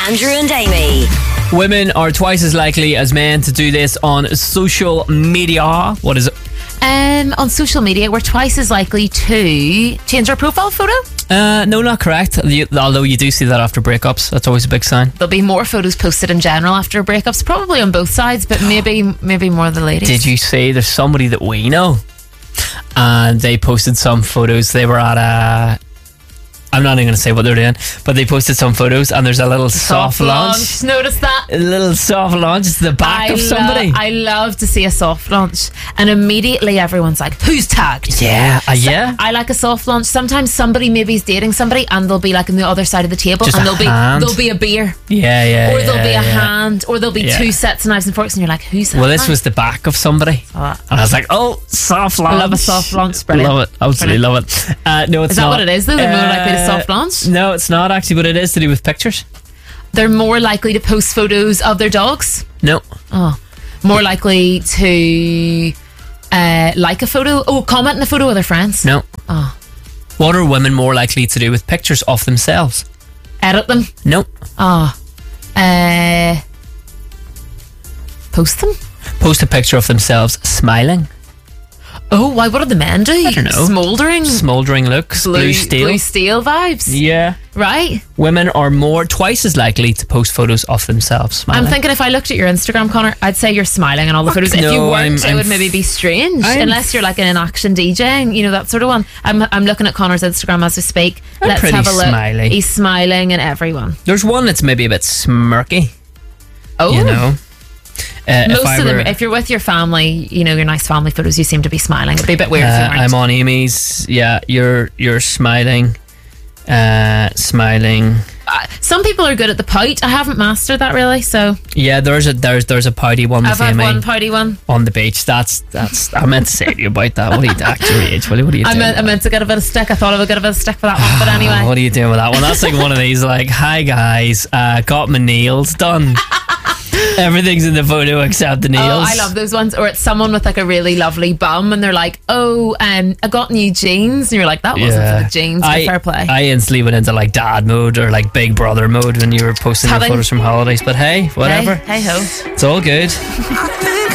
Andrew and Amy. Women are twice as likely as men to do this on social media. What is it? On social media, we're twice as likely to change our profile photo. No, not correct. Although you do see that after breakups. That's always a big sign. There'll be more photos posted in general after breakups, probably on both sides, but maybe more the ladies. Did you see there's somebody that we know and they posted some photos? They were at a... I'm not even going to say what they're doing, but they posted some photos and there's a little soft launch. Notice that? A little soft launch. It's the back of somebody. I love to see a soft launch, and immediately everyone's like, who's tagged? Yeah, yeah. I like a soft launch. Sometimes somebody maybe is dating somebody and they'll be like on the other side of the table, Just and a hand. there'll be a beer. Yeah. Or there'll be a hand, or there'll be two sets of knives and forks, and you're like, who's that? Well, this was the back of somebody. And I was like, oh, soft launch. I love a soft launch. Brilliant. Love it. Absolutely love it. No, it's not. Is that what it is, though? They're more likely to soft launch? No, it's not actually, but it is to do with pictures. They're more likely to post photos of their dogs? No. Oh. More likely to like a photo? Oh, comment on a photo of their friends? No. Oh. What are women more likely to do with pictures of themselves? Edit them? No. Oh. Post them? Post a picture of themselves smiling. Oh, why? What did the men do? I don't know. Smouldering looks. Blue steel. Blue steel vibes. Yeah. Right. Women are twice as likely to post photos of themselves smiling. I'm thinking if I looked at your Instagram, Connor, I'd say you're smiling in all the photos. If you weren't, it would maybe be strange. Unless you're like in an action DJing, you know, that sort of one. I'm looking at Connor's Instagram as we speak. Let's have a look. Smiley. He's smiling in everyone. There's one that's maybe a bit smirky. Oh. You know? Most of them, if you're with your family, you know, your nice family photos, you seem to be smiling. It'd be a bit weird if you weren't. I'm on Amy's. Yeah, you're smiling. Smiling. Some people are good at the pout. I haven't mastered that really, so yeah, there's a pouty one with I've had Amy one pouty one on the beach. That's I meant to say to you about that. What are you at your age? What are you doing? I meant to get a bit of stick. I thought I would get a bit of stick for that one, but anyway. What are you doing with that one? That's like one of these like, hi guys, got my nails done. Everything's in the photo except the nails. Oh, I love those ones. Or it's someone with like a really lovely bum and they're like, oh, I got new jeans, and you're like, that wasn't for the jeans, but fair play. I instantly went into like dad mode or like big brother mode when you were posting your photos from holidays, but hey, whatever. Hey ho, it's all good.